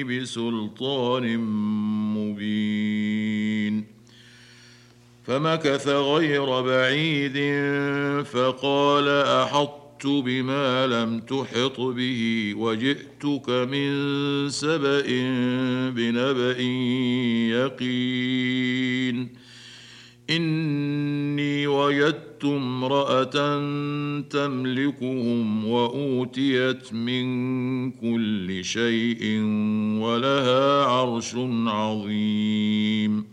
بسلطان مبين. فمكث غير بعيد فقال أحطت بما لم تحط به وجئتك من سبأ بنبأ يقين. إني وجدت امرأة تملكهم وأوتيت من كل شيء ولها عرش عظيم.